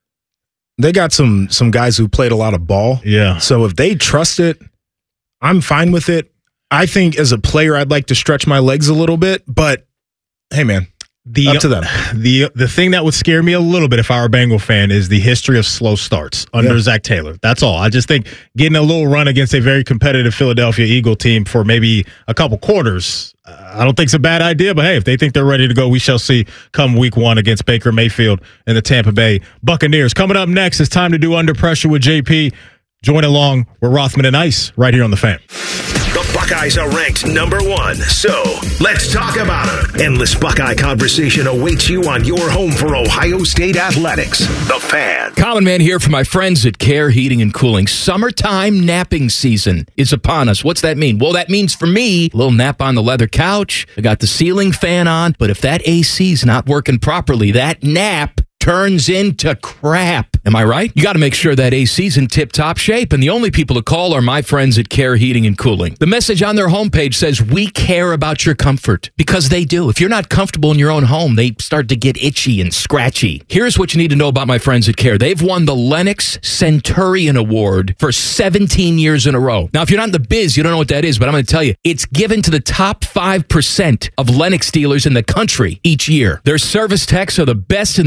They got some guys who played a lot of ball. Yeah. So if they trust it, I'm fine with it. I think as a player, I'd like to stretch my legs a little bit, but hey, man, up to them. The thing that would scare me a little bit if I were a Bengal fan is the history of slow starts under Zach Taylor. That's all. I just think getting a little run against a very competitive Philadelphia Eagle team for maybe a couple quarters, I don't think it's a bad idea, but hey, if they think they're ready to go, we shall see come week one against Baker Mayfield and the Tampa Bay Buccaneers. Coming up next, it's time to do Under Pressure with JP. Join along with Rothman and Ice right here on The Fan. The Buckeyes are ranked number 1, so let's talk about them. Endless Buckeye conversation awaits you on your home for Ohio State athletics. The Fan. Common Man here for my friends at Care Heating and Cooling. Summertime napping season is upon us. What's that mean? Well, that means for me, a little nap on the leather couch. I got the ceiling fan on, but if that AC's not working properly, that nap turns into crap. Am I right? You got to make sure that AC's in tip-top shape, and the only people to call are my friends at Care Heating and Cooling. The message on their homepage says, we care about your comfort, because they do. If you're not comfortable in your own home, they start to get itchy and scratchy. Here's what you need to know about my friends at Care. They've won the Lennox Centurion Award for 17 years in a row. Now, if you're not in the biz, you don't know what that is, but I'm going to tell you, it's given to the top 5% of Lennox dealers in the country each year. Their service techs are the best in the business,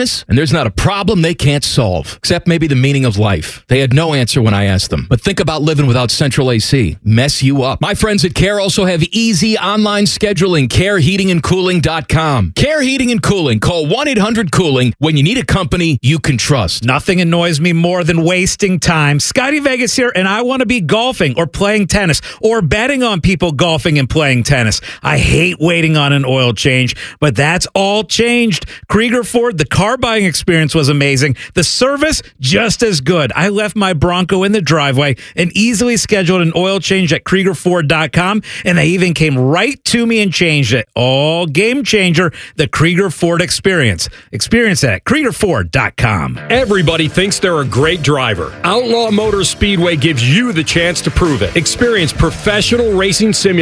tennis, and there's not a problem they can't solve, except maybe the meaning of life. They had no answer when I asked them. But think about living without central AC. Mess you up. My friends at Care also have easy online scheduling. CareHeatingandCooling.com. Care Heating and Cooling. Call 1-800-COOLING when you need a company you can trust. Nothing annoys me more than wasting time. Scotty Vegas here, and I want to be golfing or playing tennis or betting on people golfing and playing tennis. I hate waiting on an oil change, but that's all changed. Krieger Ford, the car buying experience was amazing. The service, just as good. I left my Bronco in the driveway and easily scheduled an oil change at KriegerFord.com, and they even came right to me and changed it. All game changer, the Krieger Ford experience. Experience that at KriegerFord.com. Everybody thinks they're a great driver. Outlaw Motors Speedway gives you the chance to prove it. Experience professional racing simulators